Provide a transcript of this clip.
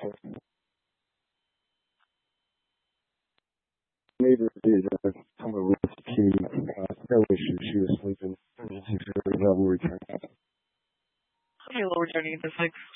Neighbor did come over with the key. Apparently she was sleeping. He will return. Okay, we'll return to 6.